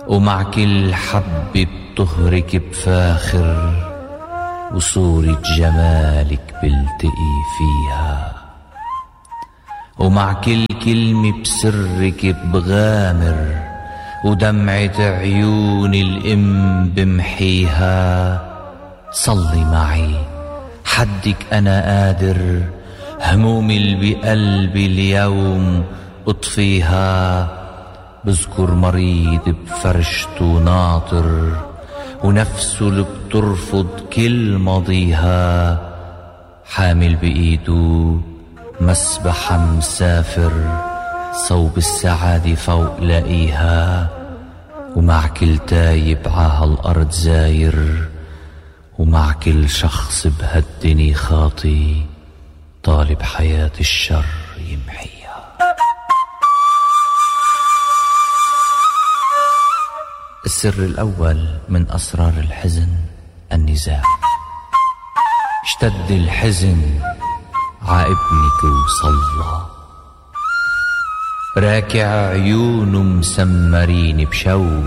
ومع كل حبة بطهرك بفاخر، وصورة جمالك بلتقي فيها، ومع كل كلمة بسرك بغامر، ودمعة عيون الأم بمحيها. صلي معي حدك أنا قادر، همومي اللي بقلبي اليوم أطفيها. بذكر مريض بفرشته ناطر، ونفسه اللي بترفض كل ماضيها. حامل بإيده مسبحة مسافر، صوب السعادة فوق لاقيها. ومع كل تايب عهالأرض زاير، ومع كل شخص بهالدنيا خاطي، طالب حياة الشر يمحيها. السر الأول من أسرار الحزن النزاع. اشتد الحزن عابنك وصلى، راكع عيونه مسمرين بشوق.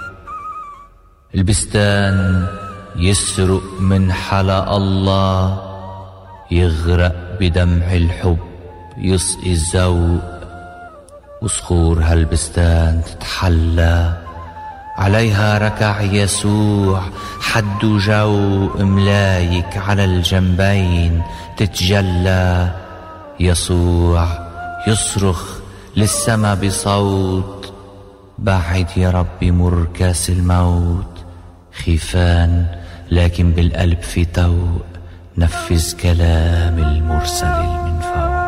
البستان يسرق من حلا الله، يغرق بدمع الحب يسقي الذوق. وصخور هالبستان تتحلى، عليها ركع يسوع حد جو ملايك على الجنبين تتجلى. يسوع يصرخ للسما بصوت، بعد يا ربي مر كاس الموت. خيفان لكن بالقلب في توق، نفذ كلام المرسل من فوق.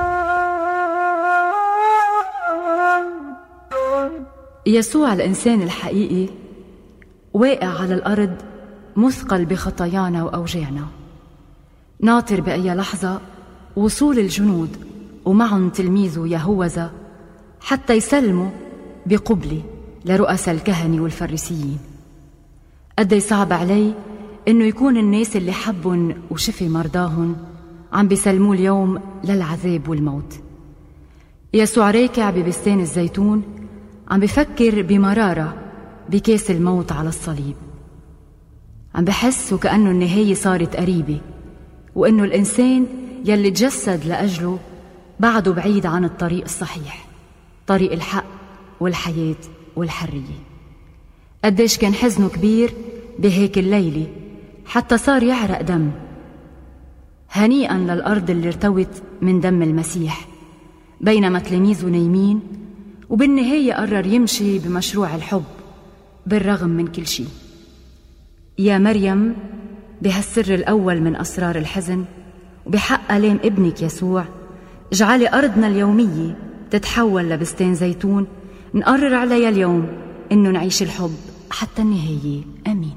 يسوع الإنسان الحقيقي واقع على الأرض، مثقل بخطايانا وأوجاعنا، ناطر بأي لحظة وصول الجنود ومعهم تلميذه يهوذا حتى يسلموا بقبلة لرؤساء الكهنة والفريسيين. قد صعب علي إنه يكون الناس اللي حبهم وشفي مرضاهم عم بيسلموه اليوم للعذاب والموت. يسوع راكع ببستان الزيتون عم بفكر بمرارة بكاس الموت على الصليب، عم بحس وكأنه النهاية صارت قريبة، وإنه الإنسان يلي تجسد لأجله بعده بعيد عن الطريق الصحيح، طريق الحق والحياة والحرية. قديش كان حزنه كبير بهيك الليلة حتى صار يعرق دم. هنيئا للأرض اللي ارتوت من دم المسيح، بينما تلاميذه نايمين، وبالنهاية قرر يمشي بمشروع الحب بالرغم من كل شيء. يا مريم، بهالسر الأول من أسرار الحزن وبحق آلام ابنك يسوع، اجعلي أرضنا اليومية تتحول لبستان زيتون نقرر عليها اليوم إنه نعيش الحب حتى النهاية. آمين.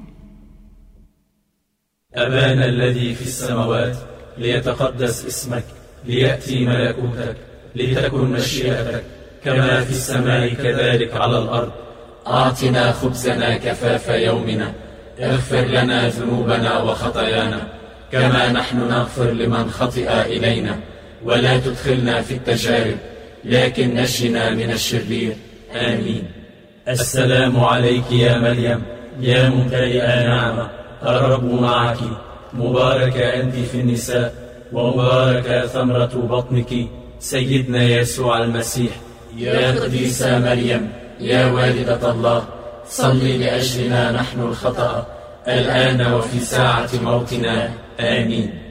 أبانا الذي في السماوات، ليتقدس اسمك، ليأتي ملكوتك، لتكن مشيئتك كما في السماء كذلك على الأرض. أعطنا خبزنا كفاف يومنا، اغفر لنا ذنوبنا وخطايانا كما نحن نغفر لمن خطئ إلينا، ولا تدخلنا في التجارب لكن نجنا من الشرير. آمين. السلام عليك يا مريم، يا ممتلئة نعمة، الرب معك، مباركة أنت في النساء، ومباركة ثمرة بطنك سيدنا يسوع المسيح. يا قديسة مريم، يا والدة الله، صلي لأجلنا نحن الخطأ، الآن وفي ساعة موتنا. آمين.